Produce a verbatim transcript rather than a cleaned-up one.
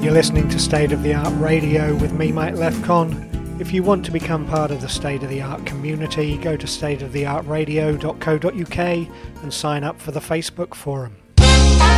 You're listening to State of the Art Radio with me, Mike Lefcon. If you want to become part of the State of the Art community, go to state of the art radio dot co dot uk and sign up for the Facebook forum.